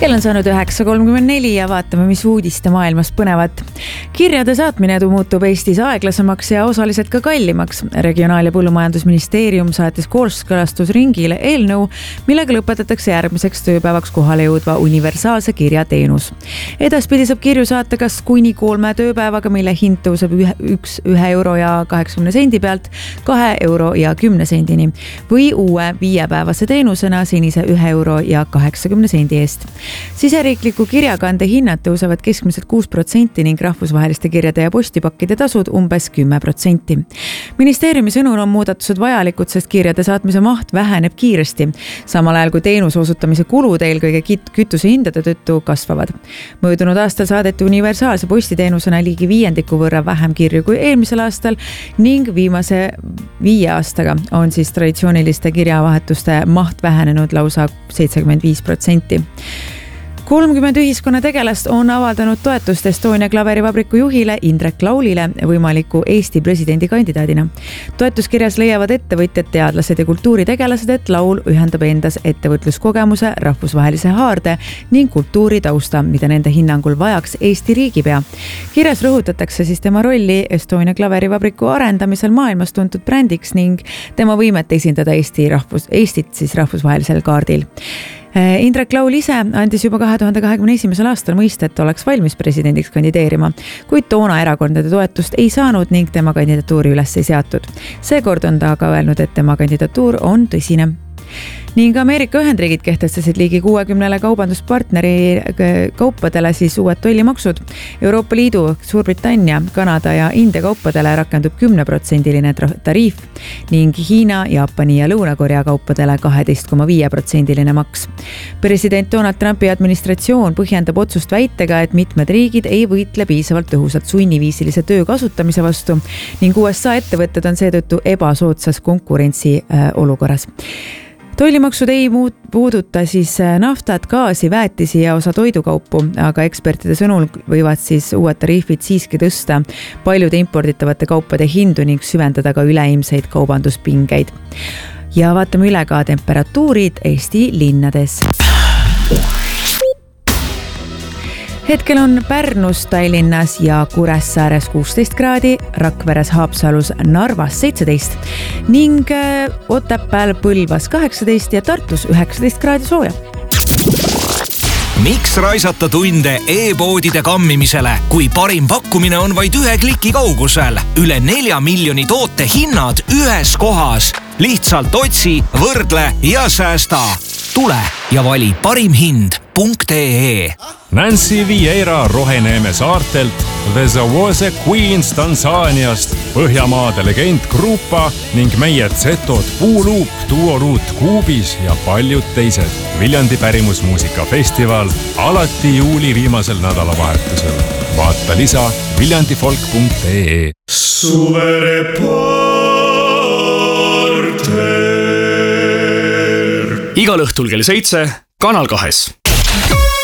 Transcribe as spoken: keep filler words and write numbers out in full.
Kell on saanud üheksa kolmkümmend neli ja vaatame, mis uudiste maailmas põnevat. Kirjade saatmine muutub Eestis aeglasemaks ja osaliselt ka kallimaks. Regionaal- ja Põllumajandusministeerium saatis kooskõlastusringile eelnõu, millega lõpetatakse järgmiseks tööpäevaks kohale jõudva universaalse kirjateenus. Edaspidi saab kirju saata kas kuni kolme tööpäevaga, mille hind tõuseb ühe, üks, ühe euro ja kaheksakümne sendi pealt kahe euro ja kümne sendini või uue viiepäevase teenusena senise ühe euro ja kaheksakümne sendi eest. Siseriikliku kirjakande hinnad tõusevad keskmiselt kuus protsenti ning rahvusvaheliste kirjade ja postipakkide tasud umbes kümme protsenti. Ministeeriumi sõnul on muudatused vajalikud, sest kirjade saatmise maht väheneb kiiresti, samal ajal kui teenuse osutamise kulud eelkõige kütuse hindade tõttu kasvavad. Möödunud aastal saadeti universaalse postiteenusena ligi viiendiku võrra vähem kirju kui eelmisel aastal ning viimase viie aastaga on siis traditsiooniliste kirjavahetuste maht vähenenud lausa seitsekümmend viis protsenti. kolmkümmend ühiskonna tegelast on avaldanud toetust Estonia klaverivabriku juhile Indrek Laulile võimaliku Eesti presidendi kandidaadina. Toetuskirjas leiavad ettevõtjad, teadlased ja kultuuritegelased, et Laul ühendab endas ettevõtluskogemuse, rahvusvahelise haarde ning kultuuritausta, mida nende hinnangul vajaks Eesti riigipea. Kirjas rõhutatakse siis tema rolli Estonia klaverivabriku arendamisel maailmas tuntud brändiks ning tema võimet esindada Eesti rahvus, Eestit siis rahvusvahelisel kaardil. Indrek Laul ise andis juba kahe tuhande kahekümne esimesel aastal mõista, et oleks valmis presidendiks kandideerima, kuid toona erakondade toetust ei saanud ning tema kandidatuuri üles ei seatud. Seekord on ta aga öelnud, et tema kandidatuur on tõsine. Ning Ameerika Ühendriigid kehtestasid ligi kuuekümnele kaubanduspartneri kaupadele siis uued tollimaksud. Euroopa Liidu, Suurbritannia, Kanada ja India kaupadele rakendub kümneprotsendiline tariif ning Hiina, Jaapani ja Lõuna-Korea kaupadele kaheteist koma viis protsendiline maks. President Donald Trumpi administratsioon põhjendab otsust väitega, et mitmed riigid ei võitle piisavalt tõhusalt sunniviisilise töö kasutamise vastu ning U S A ettevõtted on seetõttu ebasoodsas konkurentsi olukorras. Tollimaksud ei puuduta siis naftat, gaasi, väetisi ja osa toidukaupu, aga ekspertide sõnul võivad siis uued tariifid siiski tõsta paljude imporditavate kaupade hindu ning süvendada ka üleilmseid kaubanduspingeid. Ja vaatame üle ka temperatuurid Eesti linnades. Hetkel on Pärnus, Tallinnas ja Kuressaares kuusteist kraadi, Rakveres, Haapsalus, Narvas seitseteist ning Otepääl, Põlvas kaheksateist ja Tartus üheksateist kraadi sooja. Miks raisata tunde e-poodide kammimisele, kui parim pakkumine on vaid ühe kliki kaugusel? Üle nelja miljoni toote hinnad ühes kohas. Lihtsalt otsi, võrdle ja säästa. Tule ja vali parim hind punkt ee. Nancy Vieira Roheneeme saartelt, The Zawose Queens Tansaaniast, Põhjamaade legend Grupa ning meie Zetod Puuluup, Duoruut Kuubis ja paljud teised. Viljandi pärimusmuusikafestival alati juuli viimasel nädalavahetusel. Vaata lisa viljandifolk punkt ee. Suvereporter. Igal õhtul kell seitse Kanal kahes.